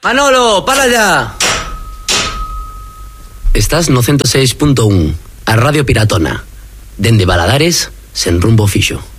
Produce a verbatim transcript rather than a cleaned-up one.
Manolo, para ya. Estás no ciento seis punto uno, a Radio Piratona. Dende Baladares, sen rumbo fixo.